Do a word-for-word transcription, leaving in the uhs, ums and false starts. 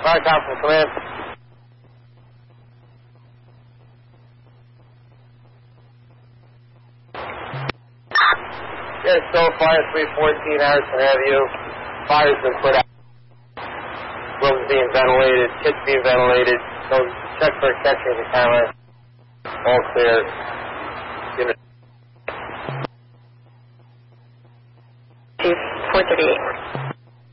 Marcom from command. Yes, so fire three fourteen, Harrison Avenue. Fire's been put out. Room's being ventilated, kit's being ventilated. So check for catching the camera. All clear. four thirty-eight.